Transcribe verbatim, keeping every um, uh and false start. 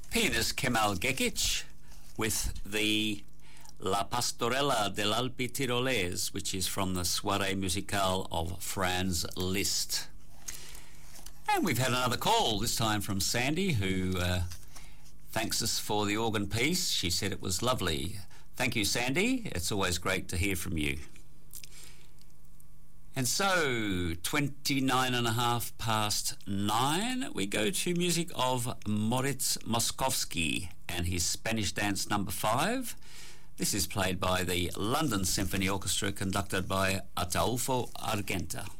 Pianist Kemal Gekic with the La Pastorella dell'Alpi Tirolese, which is from the Soirée Musicale of Franz Liszt. And we've had another call, this time from Sandy, who uh, thanks us for the organ piece. She said it was lovely. Thank you, Sandy. It's always great to hear from you. And so, twenty-nine and a half past nine, we go to music of Moritz Moszkowski and his Spanish Dance number five. This is played by the London Symphony Orchestra, conducted by Ataulfo Argenta.